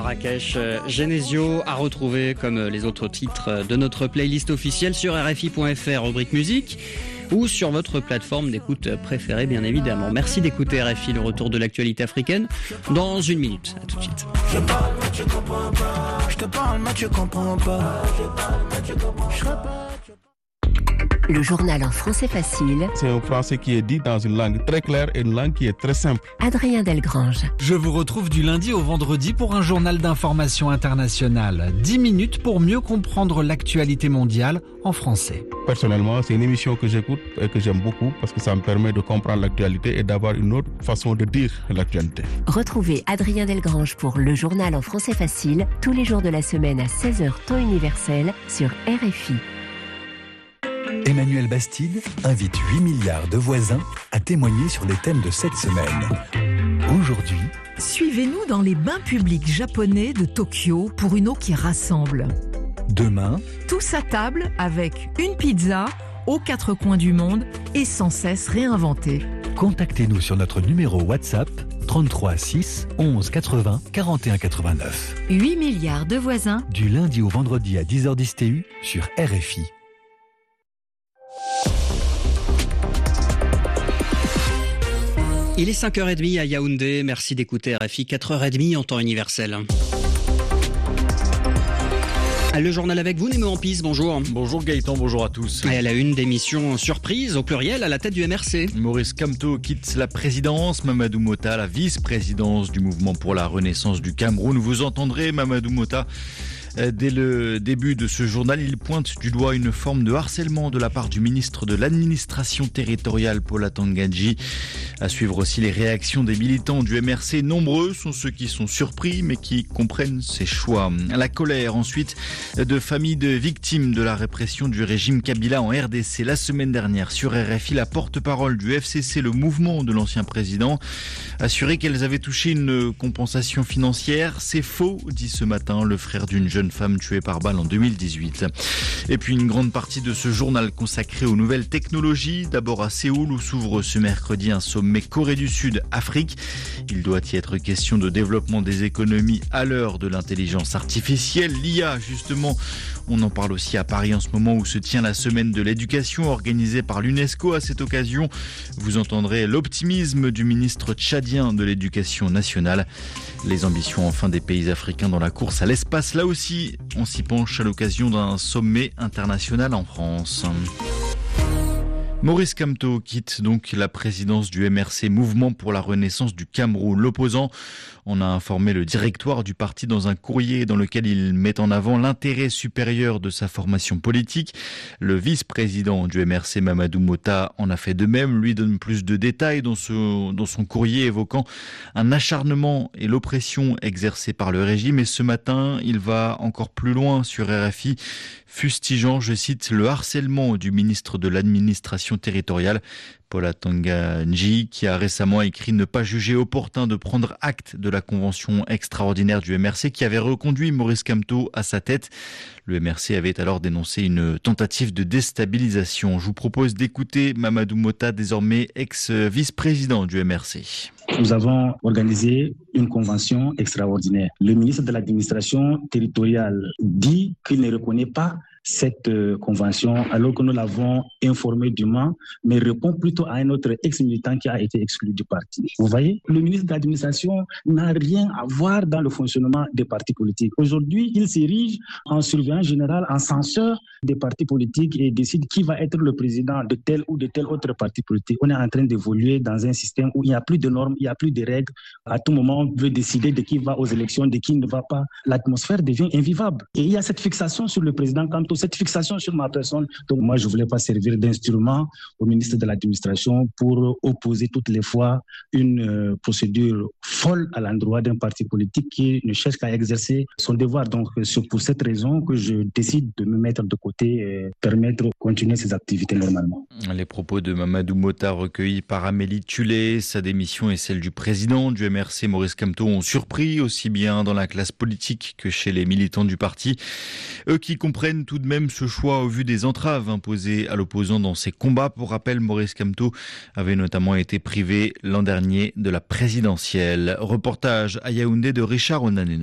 Marrakech, Genesio, à retrouver comme les autres titres de notre playlist officielle sur RFI.fr, rubrique musique, ou sur votre plateforme d'écoute préférée, bien évidemment. Merci d'écouter RFI, le retour de l'actualité africaine, dans une minute. À tout de suite. Je parle, mais tu comprends pas. Je te parle, mais tu comprends pas. Je parle, mais tu comprends pas. Le journal en français facile. C'est un français qui est dit dans une langue très claire et une langue qui est très simple. Adrien Delgrange. Je vous retrouve du lundi au vendredi pour un journal d'information internationale. 10 minutes pour mieux comprendre l'actualité mondiale en français. Personnellement, c'est une émission que j'écoute et que j'aime beaucoup parce que ça me permet de comprendre l'actualité et d'avoir une autre façon de dire l'actualité. Retrouvez Adrien Delgrange pour le journal en français facile tous les jours de la semaine à 16h temps universel sur RFI. Emmanuel Bastide invite 8 milliards de voisins à témoigner sur les thèmes de cette semaine. Aujourd'hui, suivez-nous dans les bains publics japonais de Tokyo pour une eau qui rassemble. demain, Tous à table avec une pizza aux quatre coins du monde et sans cesse réinventée. contactez-nous sur notre numéro WhatsApp 33 6 11 80 41 89. 8 milliards de voisins. Du lundi au vendredi à 10h10 TU sur RFI. Il est 5h30 à Yaoundé. Merci d'écouter RFI, 4h30 en temps universel. Le journal avec vous, Nemo Ampis, bonjour. Bonjour Gaëtan, bonjour à tous. Et à la une d'émission surprise, au pluriel, à la tête du MRC. Maurice Kamto quitte la présidence, Mamadou Mota la vice-présidence du mouvement pour la renaissance du Cameroun. Vous entendrez Mamadou Mota. Dès le début de ce journal, il pointe du doigt une forme de harcèlement de la part du ministre de l'administration territoriale, Paula Tangandji. À suivre aussi les réactions des militants du MRC. Nombreux sont ceux qui sont surpris, mais qui comprennent ses choix. La colère ensuite de familles de victimes de la répression du régime Kabila en RDC. La semaine dernière, sur RFI, la porte-parole du FCC, le mouvement de l'ancien président, assurait qu'elles avaient touché une compensation financière. C'est faux, dit ce matin le frère d'une jeune femme tuée par balle en 2018. Et puis une grande partie de ce journal consacré aux nouvelles technologies. D'abord à Séoul où s'ouvre ce mercredi un sommet Corée du Sud-Afrique. Il doit y être question de développement des économies à l'heure de l'intelligence artificielle. L'IA justement, on en parle aussi à Paris en ce moment où se tient la semaine de l'éducation organisée par l'UNESCO. À cette occasion, vous entendrez l'optimisme du ministre tchadien de l'éducation nationale. Les ambitions enfin des pays africains dans la course à l'espace. Là aussi, on s'y penche à l'occasion d'un sommet international en France. Maurice Kamto quitte donc la présidence du MRC, Mouvement pour la Renaissance du Cameroun. L'opposant en a informé le directoire du parti dans un courrier dans lequel il met en avant l'intérêt supérieur de sa formation politique. Le vice-président du MRC, Mamadou Mota, en a fait de même. Lui donne plus de détails dans son courrier évoquant un acharnement et l'oppression exercée par le régime. Et ce matin, il va encore plus loin sur RFI, fustigeant, je cite, le harcèlement du ministre de l'administration territoriale, Paula Tangandji, qui a récemment écrit ne pas juger opportun de prendre acte de la convention extraordinaire du MRC qui avait reconduit Maurice Kamto à sa tête. Le MRC avait alors dénoncé une tentative de déstabilisation. Je vous propose d'écouter Mamadou Mota, désormais ex-vice-président du MRC. Nous avons organisé une convention extraordinaire. Le ministre de l'administration territoriale dit qu'il ne reconnaît pas cette convention alors que nous l'avons informé dûment, mais répond plutôt à un autre ex-militant qui a été exclu du parti. Vous voyez, le ministre de l'administration n'a rien à voir dans le fonctionnement des partis politiques. Aujourd'hui, il s'érige en surveillant général, en censeur des partis politiques et décide qui va être le président de tel ou de tel autre parti politique. On est en train d'évoluer dans un système où il n'y a plus de normes, il n'y a plus de règles. À tout moment, on veut décider de qui va aux élections, de qui ne va pas. L'atmosphère devient invivable. Et il y a cette fixation sur le président Kamto, cette fixation sur ma personne. Donc moi, je ne voulais pas servir d'instrument au ministre de l'administration pour opposer toutes les fois une procédure folle à l'endroit d'un parti politique qui ne cherche qu'à exercer son devoir. Donc c'est pour cette raison que je décide de me mettre de côté et permettre de continuer ses activités normalement. Les propos de Mamadou Mota recueillis par Amélie Tulé. Sa démission et celle du président du MRC, Maurice Kamto, ont surpris aussi bien dans la classe politique que chez les militants du parti. Eux qui comprennent tout de même ce choix au vu des entraves imposées à l'opposant dans ses combats. Pour rappel, Maurice Kamto avait notamment été privé l'an dernier de la présidentielle. Reportage à Yaoundé de Richard Onanena.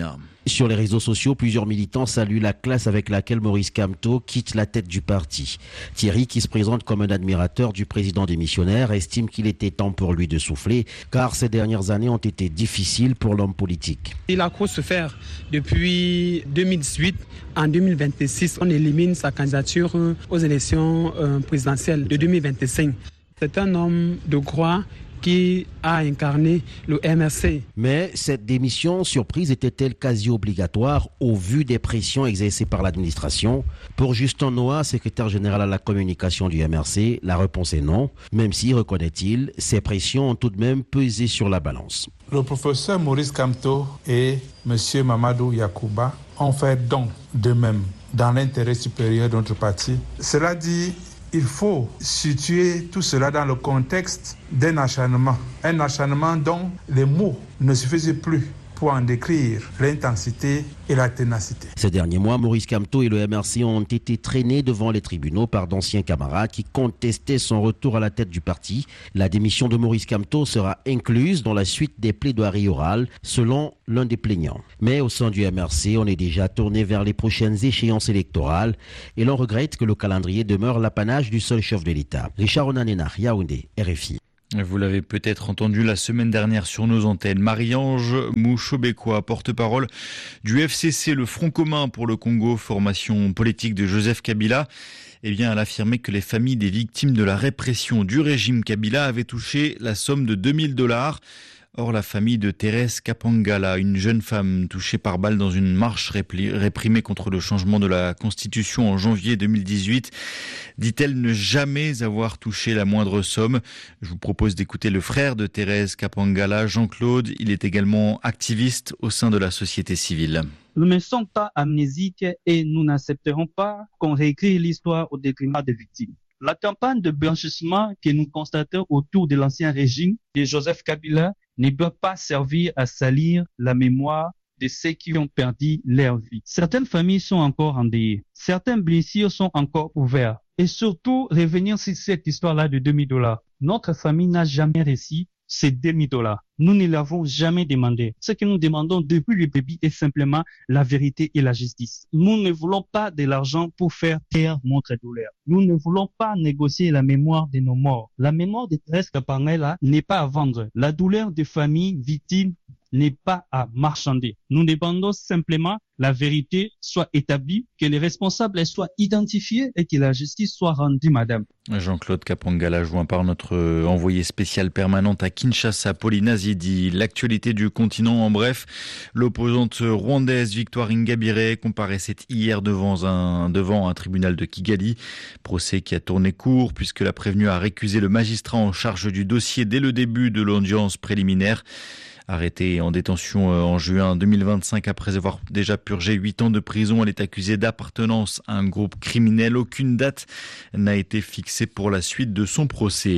Sur les réseaux sociaux, plusieurs militants saluent la classe avec laquelle Maurice Kamto quitte la tête du parti. Thierry, qui se présente comme un admirateur du président démissionnaire, estime qu'il était temps pour lui de souffler, car ces dernières années ont été difficiles pour l'homme politique. Il a trop souffert depuis 2018. En 2026, on élimine sa candidature aux élections présidentielles de 2025. C'est un homme de croix qui a incarné le MRC. Mais cette démission surprise était-elle quasi obligatoire au vu des pressions exercées par l'administration? Pour Justin Noah, secrétaire général à la communication du MRC, la réponse est non, même si, reconnaît-il, ces pressions ont tout de même pesé sur la balance. Le professeur Maurice Kamto et M. Mamadou Yacouba ont fait don d'eux-mêmes dans l'intérêt supérieur de notre parti. Cela dit, il faut situer tout cela dans le contexte d'un acharnement. Un acharnement dont les mots ne suffisent plus pour en décrire l'intensité et la ténacité. Ces derniers mois, Maurice Kamto et le MRC ont été traînés devant les tribunaux par d'anciens camarades qui contestaient son retour à la tête du parti. La démission de Maurice Kamto sera incluse dans la suite des plaidoiries orales, selon l'un des plaignants. Mais au sein du MRC, on est déjà tourné vers les prochaines échéances électorales et l'on regrette que le calendrier demeure l'apanage du seul chef de l'État. Richard Onanena, Yaoundé, RFI. Vous l'avez peut-être entendu la semaine dernière sur nos antennes. Marie-Ange Mouchobekwa, porte-parole du FCC, le Front commun pour le Congo, formation politique de Joseph Kabila, elle a affirmé que les familles des victimes de la répression du régime Kabila avaient touché la somme de $2000. Or, la famille de Thérèse Kapangala, une jeune femme touchée par balle dans une marche réprimée contre le changement de la Constitution en janvier 2018, dit-elle ne jamais avoir touché la moindre somme. Je vous propose d'écouter le frère de Thérèse Kapangala, Jean-Claude. Il est également activiste au sein de la société civile. Nous ne sommes pas amnésiques et nous n'accepterons pas qu'on réécrit l'histoire au détriment des victimes. La campagne de blanchissement que nous constatons autour de l'ancien régime de Joseph Kabila ne doit pas servir à salir la mémoire de ceux qui ont perdu leur vie. Certaines familles sont encore endeuillées. Certaines blessures sont encore ouvertes. Et surtout, revenir sur cette histoire-là de $2000. Notre famille n'a jamais reçu ces $2000. Nous ne l'avons jamais demandé. Ce que nous demandons depuis le début est simplement la vérité et la justice. Nous ne voulons pas de l'argent pour faire taire notre douleur. Nous ne voulons pas négocier la mémoire de nos morts. La mémoire de Thérèse Kapangala n'est pas à vendre. La douleur des familles victimes n'est pas à marchander. Nous demandons simplement la vérité soit établie, que les responsables soient identifiés et que la justice soit rendue, madame. Jean-Claude Kapangala, joint par notre envoyé spécial permanente à Kinshasa, Pauline Azidi. L'actualité du continent en bref. L'opposante rwandaise Victoire Ingabire comparaissait hier devant un tribunal de Kigali. Procès qui a tourné court puisque la prévenue a récusé le magistrat en charge du dossier dès le début de l'audience préliminaire. Arrêtée en détention en juin 2025 après avoir déjà purgé 8 ans de prison, elle est accusée d'appartenance à un groupe criminel. Aucune date n'a été fixée pour la suite de son procès.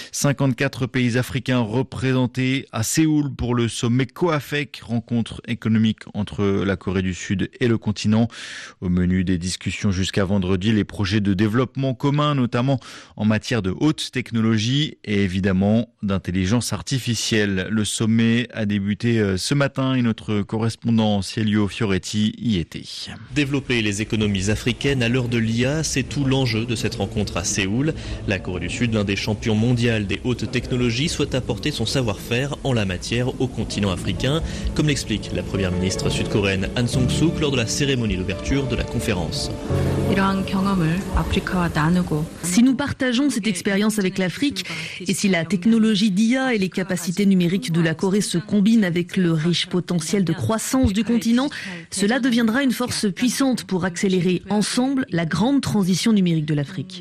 54 pays africains représentés à Séoul pour le sommet COAFEC, rencontre économique entre la Corée du Sud et le continent. Au menu des discussions jusqu'à vendredi, les projets de développement commun, notamment en matière de haute technologie et évidemment d'intelligence artificielle. Le sommet a débuté ce matin et notre correspondant Cielio Fioretti y était. Développer les économies africaines à l'heure de l'IA, c'est tout l'enjeu de cette rencontre à Séoul. La Corée du Sud, l'un des champions mondiaux des hautes technologies, souhaite apporter son savoir-faire en la matière au continent africain, comme l'explique la première ministre sud-coréenne Han Song-suk lors de la cérémonie d'ouverture de la conférence. Si nous partageons cette expérience avec l'Afrique, et si la technologie d'IA et les capacités numériques de la Corée se combinent avec le riche potentiel de croissance du continent, cela deviendra une force puissante pour accélérer ensemble la grande transition numérique de l'Afrique.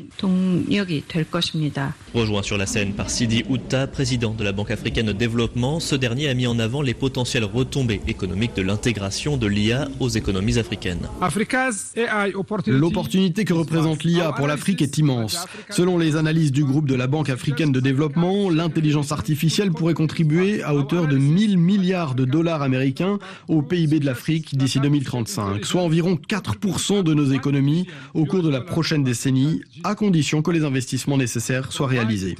Rejoint sur la scène par Sidi Outta, président de la Banque africaine de développement, ce dernier a mis en avant les potentielles retombées économiques de l'intégration de l'IA aux économies africaines. L'opportunité que représente l'IA pour l'Afrique est immense. Selon les analyses du groupe de la Banque africaine de développement, l'intelligence artificielle pourrait contribuer à hauteur de 1000 milliards de dollars américains au PIB de l'Afrique d'ici 2035, soit environ 4% de nos économies au cours de la prochaine décennie, à condition que les investissements nécessaires soient réalisés.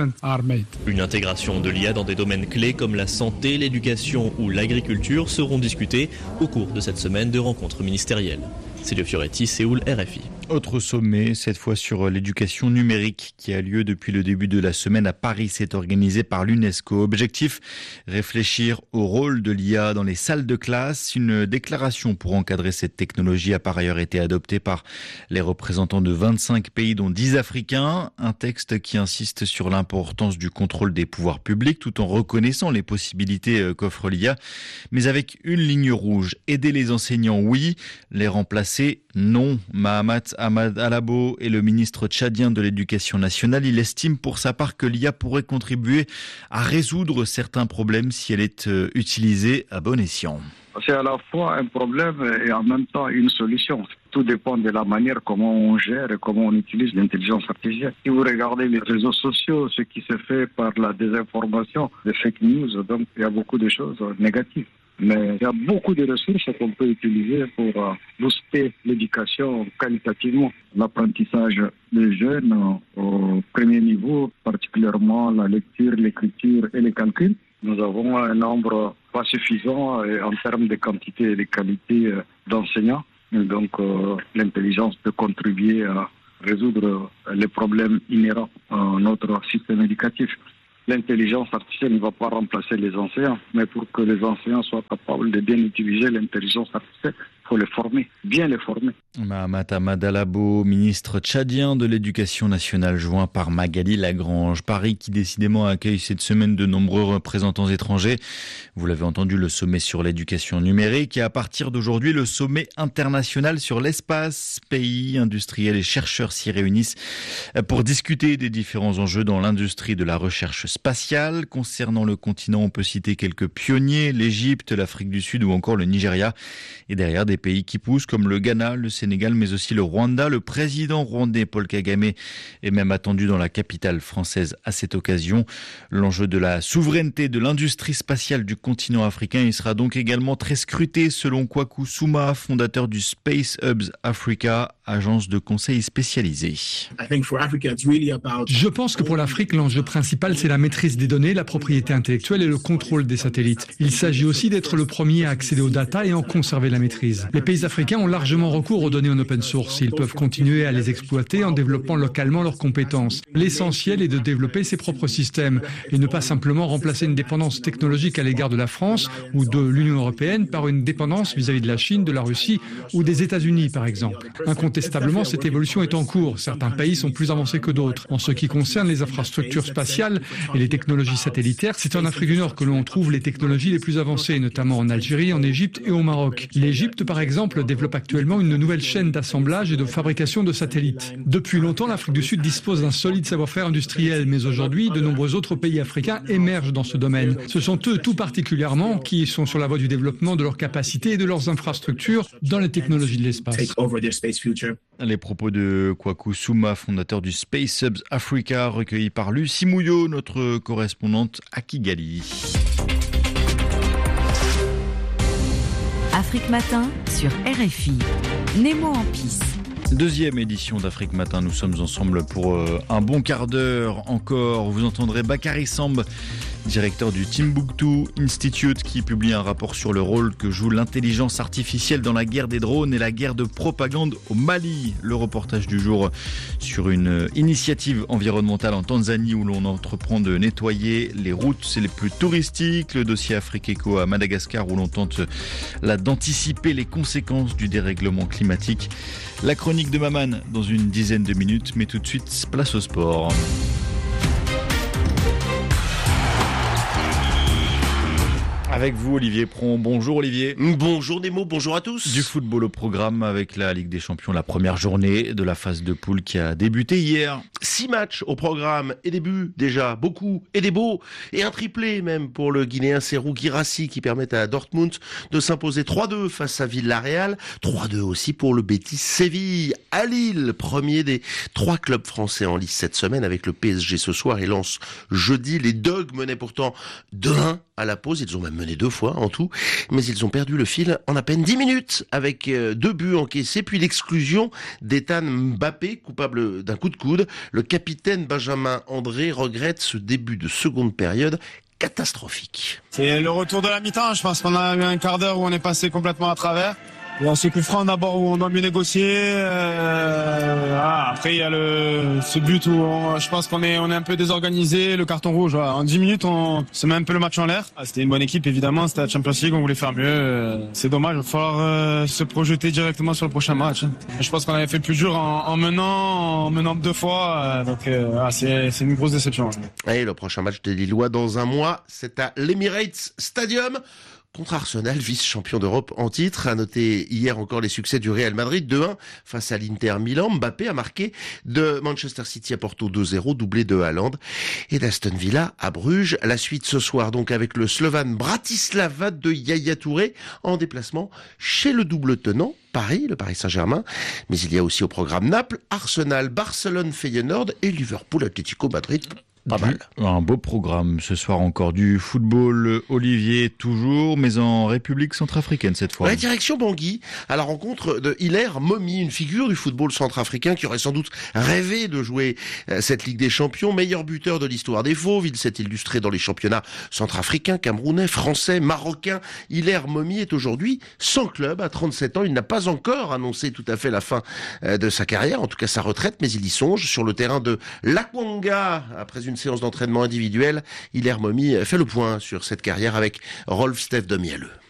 Une intégration de l'IA dans des domaines clés comme la santé, l'éducation ou l'agriculture seront discutés au cours de cette semaine de rencontres ministérielles. Célio Fioretti, Séoul, RFI. Autre sommet, cette fois sur l'éducation numérique qui a lieu depuis le début de la semaine à Paris. C'est organisé par l'UNESCO. Objectif, réfléchir au rôle de l'IA dans les salles de classe. Une déclaration pour encadrer cette technologie a par ailleurs été adoptée par les représentants de 25 pays dont 10 Africains. Un texte qui insiste sur l'importance du contrôle des pouvoirs publics tout en reconnaissant les possibilités qu'offre l'IA. Mais avec une ligne rouge, aider les enseignants, oui, les remplacer, non. Mahamat Ahmad Alabo est le ministre tchadien de l'Éducation nationale. Il estime pour sa part que l'IA pourrait contribuer à résoudre certains problèmes si elle est utilisée à bon escient. C'est à la fois un problème et en même temps une solution. Tout dépend de la manière comment on gère et comment on utilise l'intelligence artificielle. Si vous regardez les réseaux sociaux, ce qui se fait par la désinformation, les fake news, donc il y a beaucoup de choses négatives. Mais il y a beaucoup de ressources qu'on peut utiliser pour booster l'éducation qualitativement. L'apprentissage des jeunes au premier niveau, particulièrement la lecture, l'écriture et les calculs. Nous avons un nombre pas suffisant en termes de quantité et de qualité d'enseignants. Et donc l'intelligence peut contribuer à résoudre les problèmes inhérents à notre système éducatif. L'intelligence artificielle ne va pas remplacer les enseignants, mais pour que les enseignants soient capables de bien utiliser l'intelligence artificielle, il faut les former, bien les former. Mahamat Ahmad Alabo, ministre tchadien de l'Éducation nationale, joint par Magali Lagrange. Paris qui décidément accueille cette semaine de nombreux représentants étrangers. Vous l'avez entendu, le sommet sur l'éducation numérique et à partir d'aujourd'hui, le sommet international sur l'espace. Pays, industriels et chercheurs s'y réunissent pour discuter des différents enjeux dans l'industrie de la recherche spatiale. Concernant le continent, on peut citer quelques pionniers, l'Égypte, l'Afrique du Sud ou encore le Nigeria. Et derrière, des pays qui poussent comme le Ghana, le Sénégal, mais aussi le Rwanda. Le président rwandais Paul Kagame est même attendu dans la capitale française à cette occasion. L'enjeu de la souveraineté de l'industrie spatiale du continent africain, il sera donc également très scruté selon Kwaku Souma, fondateur du Space Hubs Africa, agence de conseil spécialisée. Je pense que pour l'Afrique, l'enjeu principal, c'est la maîtrise des données, la propriété intellectuelle et le contrôle des satellites. Il s'agit aussi d'être le premier à accéder aux data et en conserver la maîtrise. Les pays africains ont largement recours aux données en open source. Ils peuvent continuer à les exploiter en développant localement leurs compétences. L'essentiel est de développer ses propres systèmes et ne pas simplement remplacer une dépendance technologique à l'égard de la France ou de l'Union européenne par une dépendance vis-à-vis de la Chine, de la Russie ou des États-Unis, par exemple. Incontestablement, cette évolution est en cours. Certains pays sont plus avancés que d'autres. En ce qui concerne les infrastructures spatiales et les technologies satellitaires, c'est en Afrique du Nord que l'on trouve les technologies les plus avancées, notamment en Algérie, en Égypte et au Maroc. L'Égypte, par exemple, développe actuellement une nouvelle chaîne d'assemblage et de fabrication de satellites. Depuis longtemps, l'Afrique du Sud dispose d'un solide savoir-faire industriel, mais aujourd'hui, de nombreux autres pays africains émergent dans ce domaine. Ce sont eux, tout particulièrement, qui sont sur la voie du développement de leurs capacités et de leurs infrastructures dans les technologies de l'espace. Les propos de Kwaku Souma, fondateur du Space Hubs Africa, recueillis par Lucie Mouillot, notre correspondante à Kigali. Afrique Matin sur RFI. Nemo en piste. Deuxième édition d'Afrique Matin, nous sommes ensemble pour un bon quart d'heure encore. Vous entendrez Bakary Samb, directeur du Timbuktu Institute, qui publie un rapport sur le rôle que joue l'intelligence artificielle dans la guerre des drones et la guerre de propagande au Mali. Le reportage du jour sur une initiative environnementale en Tanzanie où l'on entreprend de nettoyer les routes les plus touristiques. Le dossier Afrique Eco à Madagascar où l'on tente d'anticiper les conséquences du dérèglement climatique. La chronique de Maman dans une dizaine de minutes, mais tout de suite, place au sport. Avec vous, Olivier Pron. Bonjour, Olivier. Bonjour, Nemo. Bonjour à tous. Du football au programme avec la Ligue des Champions, la première journée de la phase de poule qui a débuté hier. 6 matchs au programme et des buts, déjà beaucoup, et des beaux, et un triplé même pour le Guinéen Serhou Guirassy qui permet à Dortmund de s'imposer 3-2 face à Villarreal. 3-2 aussi pour le Betis Séville. À Lille, premier des 3 clubs français en lice cette semaine avec le PSG ce soir et Lens jeudi. Les Dogs menaient pourtant 2-1 à la pause. Ils ont même mené 2 fois en tout, mais ils ont perdu le fil en à peine 10 minutes avec 2 buts encaissés, puis l'exclusion d'Ethan Mbappé, coupable d'un coup de coude. Le capitaine Benjamin André regrette ce début de seconde période catastrophique. C'est le retour de la mi-temps. Je pense qu'on a eu un quart d'heure où on est passé complètement à travers. Il y a ce coup franc d'abord où on doit mieux négocier. Après il y a ce but où je pense qu'on est un peu désorganisé. Le carton rouge. En 10 minutes on se met un peu le match en l'air. C'était une bonne équipe évidemment. C'était la Champions League. On voulait faire mieux. C'est dommage. Il va falloir se projeter directement sur le prochain match. Je pense qu'on avait fait le plus dur en menant 2 fois. Donc c'est une grosse déception. Et le prochain match des Lillois dans un mois, c'est à l'Emirates Stadium. Contre Arsenal, vice-champion d'Europe en titre. À noter hier encore les succès du Real Madrid 2-1 face à l'Inter Milan. Mbappé a marqué de Manchester City à Porto 2-0, doublé de Haaland. Et d'Aston Villa à Bruges. La suite ce soir donc avec le Slovan Bratislava de Yaya Touré en déplacement chez le double tenant Paris, le Paris Saint-Germain. Mais il y a aussi au programme Naples, Arsenal, Barcelone, Feyenoord et Liverpool, Atlético Madrid. Pas mal. Un beau programme ce soir encore du football, Olivier toujours, mais en République centrafricaine cette fois. Ouais, direction Bangui, à la rencontre de Hilaire Momi, une figure du football centrafricain qui aurait sans doute rêvé de jouer cette Ligue des Champions, meilleur buteur de l'histoire des Fauves. Il s'est illustré dans les championnats centrafricains, camerounais, français, marocains. Hilaire Momi est aujourd'hui sans club à 37 ans. Il n'a pas encore annoncé tout à fait la fin de sa carrière, en tout cas sa retraite, mais il y songe sur le terrain de Lakwanga après une séance d'entraînement individuelle. Hilaire Momi fait le point sur cette carrière avec Rolf Steph Demielleux.